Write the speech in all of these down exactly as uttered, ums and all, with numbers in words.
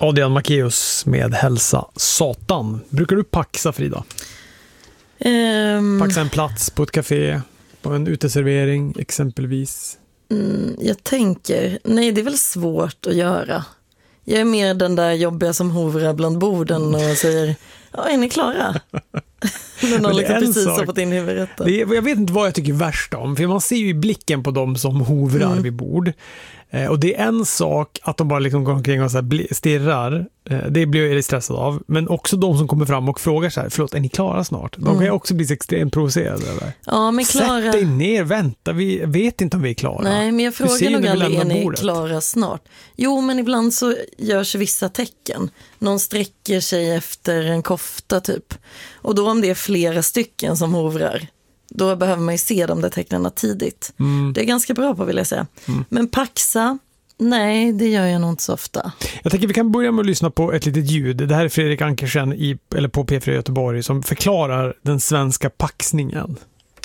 Adrian Macéus med Hälsa Satan. Brukar du paxa, Frida? Um, paxa en plats på ett café, på en uteservering exempelvis? Mm, jag tänker, nej det är väl svårt att göra. Jag är mer den där jobbiga som hovrar bland borden och säger, ja, är ni klara? När någon liksom precis sak. har fått in huvudrätten. Det är, jag vet inte vad jag tycker värst om, för man ser ju i blicken på dem som hovrar mm. vid bord. Eh, och det är en sak att de bara liksom går omkring och så här bli, stirrar. Eh, det blir jag stressad av. Men också de som kommer fram och frågar så här, förlåt, är ni klara snart? De mm. kan ju också bli extremt provocerade över. Ja, men klara... Sätt dig ner, vänta, vi vet inte om vi är klara. Nej, men jag frågar nog aldrig, är ni klara snart? Jo, men ibland så görs vissa tecken. Någon sträcker sig efter en kofta typ. Och då om det är flera stycken som hovrar, då behöver man ju se de där tecknarna tidigt. Mm. Det är ganska bra på, vill jag säga. Mm. Men paxa, nej, det gör jag nog inte så ofta. Jag tänker vi kan börja med att lyssna på ett litet ljud. Det här är Fredrik Ankersen i, eller på P fyra Göteborg som förklarar den svenska paxningen.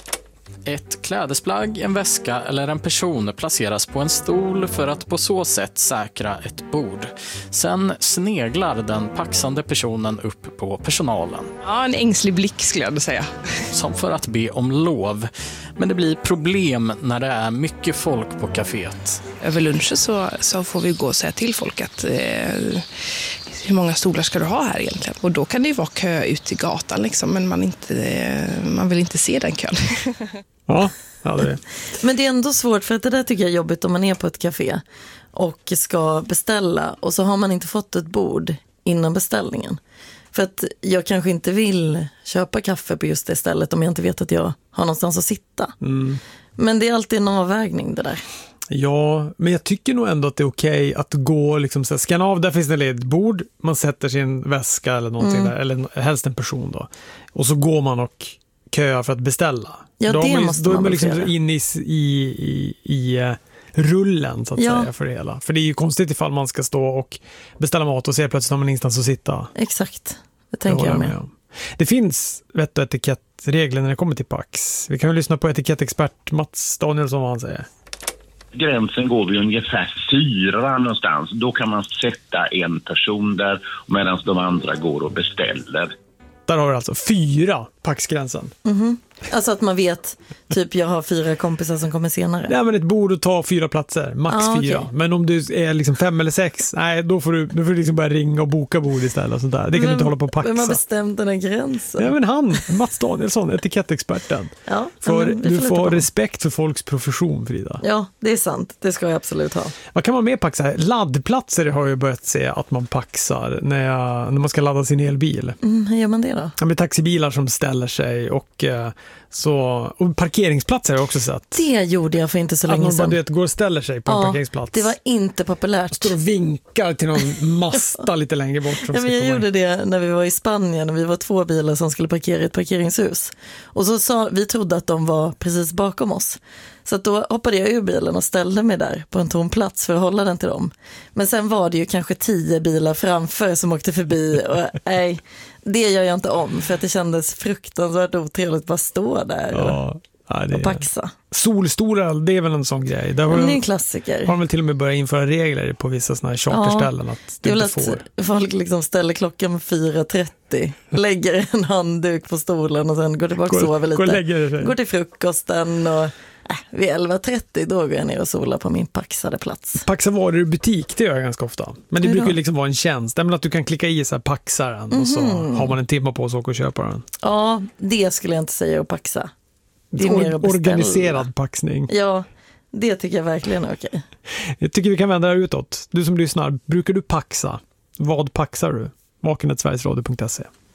Ett klädesplagg, en väska eller en person placeras på en stol för att på så sätt säkra ett bord. Sen sneglar den paxande personen upp på personalen. Ja, en ängslig blick skulle jag säga. Som för att be om lov. Men det blir problem när det är mycket folk på kaféet. Över lunchen så, så får vi gå och säga till folk att eh, hur många stolar ska du ha här egentligen? Och då kan det ju vara kö ut i gatan liksom, men man, inte, man vill inte se den kön. Ja, ja det är. Men det är ändå svårt, för att det där tycker jag är jobbigt om man är på ett café och ska beställa och så har man inte fått ett bord innan beställningen. För att jag kanske inte vill köpa kaffe på just det stället om jag inte vet att jag har någonstans att sitta. Mm. Men det är alltid en avvägning det där. Ja, men jag tycker nog ändå att det är okej att gå liksom så här, scanna av, där finns det ett bord, man sätter sin väska eller någonting mm. där, eller helst en person då. Och så går man och köar för att beställa. Ja, då det man, måste då man är man liksom göra. in i, i, i, i uh, rullen så att ja. säga för det hela. För det är ju konstigt ifall man ska stå och beställa mat och se plötsligt har man ingenstans att sitta. Exakt, det tänker det jag med. med det finns vett- och etikettregler när det kommer till Pax. Vi kan ju lyssna på etikettexpert Mats Danielsson vad han säger. Gränsen går vid ungefär fyra någonstans. Då kan man sätta en person där medan de andra går och beställer. Där har vi alltså fyra Paxgränsen. Mm-hmm. Alltså att man vet, typ jag har fyra kompisar som kommer senare. Nej, men ett bord att ta fyra platser, max ah, fyra. Okay. Men om du är liksom fem eller sex, nej, då får du, då får du liksom börja ringa och boka bord istället och sånt där. Det kan men, du inte hålla på och paxa. Vem har bestämt den här gränsen? Ja, men han, Mats Danielsson, etikettexperten. Ja, för men du får ha respekt för folks profession, Frida. Ja, det är sant. Det ska jag absolut ha. Vad kan man mer paxa? Laddplatser har jag börjat se att man paxar när, jag, när man ska ladda sin elbil. Mm, hur gör man det då? Ja, med taxibilar som ställer sig och så, och parkeringsplatser har jag också sett. Det gjorde jag för inte så att länge man sedan. bara, du vet, går och ställer sig på ja, en parkeringsplats. Det var inte populärt. Står och vinkar till någon masta lite längre bort. Som ja, men jag gjorde det när vi var i Spanien och vi var två bilar som skulle parkera i ett parkeringshus. Och så sa, vi trodde att de var precis bakom oss. Så att då hoppade jag ur bilen och ställde mig där på en tom plats för att hålla den till dem. Men sen var det ju kanske tio bilar framför som åkte förbi och nej, det gör jag inte om för att det kändes fruktansvärt otrevligt att bara stå där ja, ja, det och paxa. Solstolar, det är väl en sån grej. Där har det är de, en klassiker. Har de väl till och med börjat införa regler på vissa såna här charterställen ja, att du det är inte får. Att folk liksom ställer klockan fyra trettio, lägger en handduk på stolen och sen går tillbaka och sover lite. Går, lägger går till frukosten och äh, vid elva trettio då går jag ner och solar på min paxade plats. Paxa varor i butik, det gör jag ganska ofta. Men det brukar ju liksom vara en tjänst. Att du kan klicka i så här paxaren mm-hmm. och så har man en timme på sig att åka och köpa den. Ja, det skulle jag inte säga att paxa. Det är Or- mer att beställa. Organiserad paxning. Ja, det tycker jag verkligen är okej. Jag tycker vi kan vända det utåt. Du som lyssnar, brukar du paxa? Vad paxar du? vakenet sveriges radio punkt se